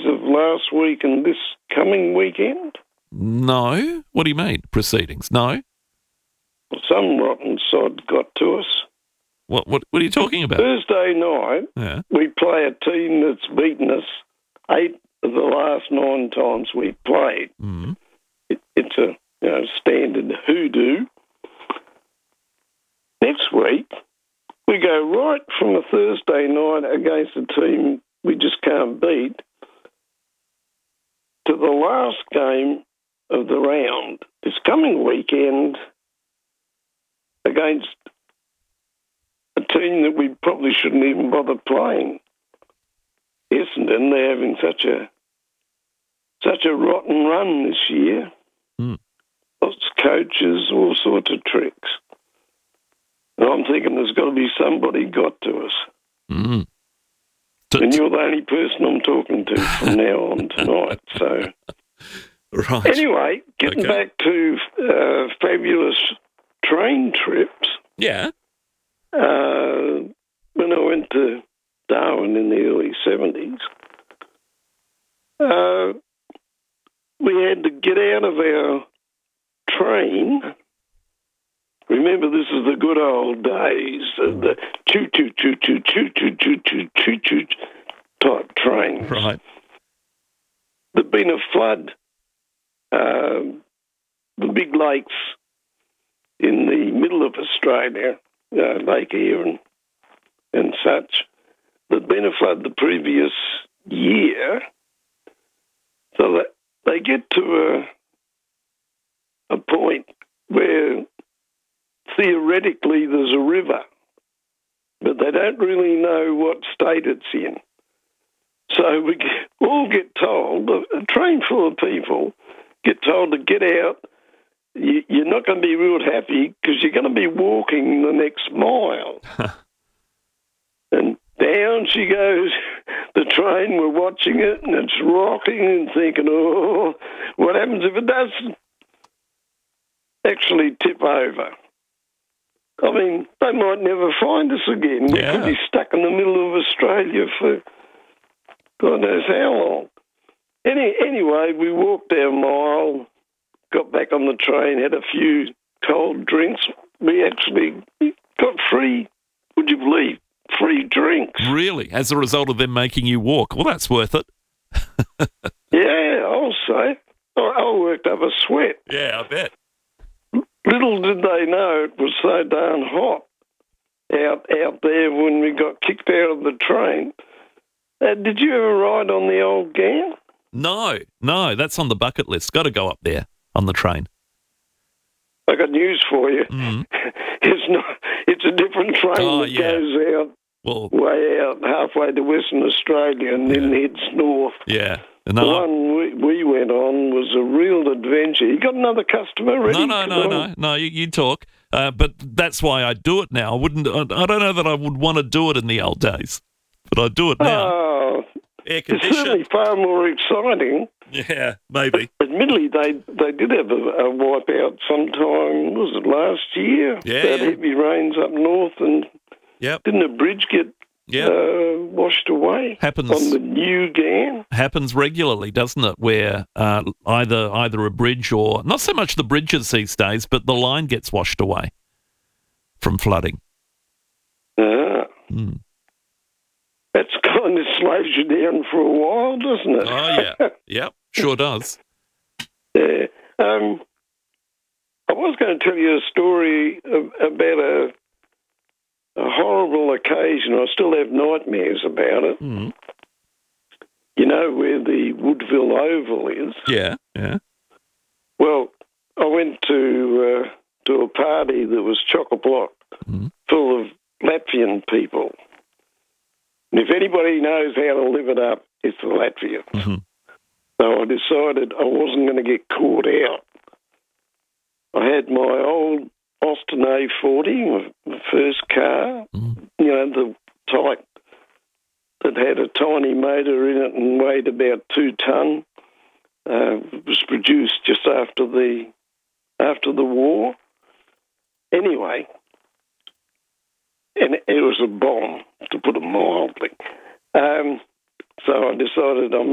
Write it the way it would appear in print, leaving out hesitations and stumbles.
of last week and this coming weekend? No. What do you mean, proceedings? No. Some rotten sod got to us. What are you talking about? Thursday night, Yeah. we play a team that's beaten us 8 of the last 9 times we played. Mm. It's a standard hoodoo. Next week, we go right from a Thursday night against a team we just can't beat to the last game of the round this coming weekend against a team that we probably shouldn't even bother playing. Essendon, they're having such a rotten run this year. Mm. Lots of coaches, all sorts of tricks. And I'm thinking there's got to be somebody got to us. Mm. And you're the only person I'm talking to from now on tonight. So, Right. anyway, getting back to fabulous train trips. Yeah. When I went to Darwin in the early 70s, we had to get out of our train. Remember, this is the good old days of the choo-choo-choo-choo-choo-choo-choo-choo-choo type trains. Right. There'd been a flood, the big lakes in the middle of Australia, Lake Eyre and such. There'd been a flood the previous year, so that they get to a point where theoretically there's a river, but they don't really know what state it's in. So we all get told, a train full of people get told to get out. You're not going to be real happy because you're going to be walking the next mile. And down she goes, the train, we're watching it, and it's rocking and thinking, oh, what happens if it does actually tip over? I mean, they might never find us again. We could be stuck in the middle of Australia for God knows how long. Anyway, we walked our mile, got back on the train, had a few cold drinks. We actually got free, would you believe, free drinks. Really? As a result of them making you walk? Well, that's worth it. Yeah, I'll say. I worked up a sweat. Yeah, I bet. Little did they know it was so darn hot out there when we got kicked out of the train. Did you ever ride on the old Ghan? No, that's on the bucket list. Got to go up there on the train. I got news for you. Mm. It's a different train that goes out, way out, halfway to Western Australia and then heads north. Yeah. The one we went on was a real adventure. You got another customer ready? No, you talk. But that's why I do it now. I don't know that I would want to do it in the old days, but I do it now. Oh, air it's conditioned. certainly far more exciting. Yeah, maybe. Admittedly, they did have a wipeout sometime, was it last year? Yeah. Heavy rains up north, and didn't a bridge get washed away happens on the new Ghan? Happens regularly, doesn't it? Where either a bridge or not so much the bridges these days, but the line gets washed away from flooding. That's kind of slows you down for a while, doesn't it? Oh yeah, yep, sure does. Yeah. I was going to tell you a story about a horrible occasion. I still have nightmares about it. Mm. You know where the Woodville Oval is? Yeah. Well, I went to a party that was chock-a-block, full of Latvian people. And if anybody knows how to live it up, it's the Latvians. Mm-hmm. So I decided I wasn't going to get caught out. I had my old Austin A40, my first car, the type that had a tiny motor in it and weighed about 2 ton. It was produced just after the war. Anyway, and it was a bomb, to put it mildly. So I decided I'm